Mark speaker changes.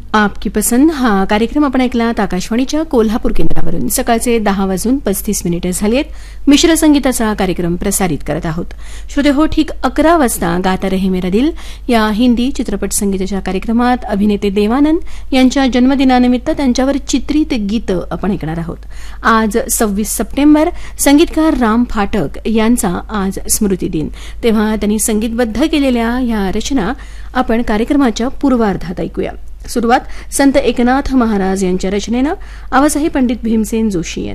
Speaker 1: आपकी पसंद हा कार्यक्रम आपण ऐकलात आकाशवाणीच्या कोल्हापूर केंद्रावरून. सकाळचे 10:35 झालेत. मिश्र संगीताचा कार्यक्रम प्रसारित करत आहोत. श्रोते हो, ठीक 11 वाजता गाता रहे मेरा दिल या हिंदी चित्रपट संगीताच्या कार्यक्रमात अभिनेते देवानंद यांच्या जन्मदिनानिमित्त त्यांच्यावर चित्रित गीतं आपण ऐकणार आहोत. आज 26 सप्टेंबर संगीतकार राम फाटक यांचा आज स्मृती दिन. तेव्हा त्यांनी संगीतबद्ध केलेल्या ह्या रचना आपण कार्यक्रमाच्या पूर्वार्धात ऐकूया. सुरुवात संत एकनाथ महाराज यांच्या रचनेनं. आवाज आहे पंडित भीमसेन जोशी यांचा.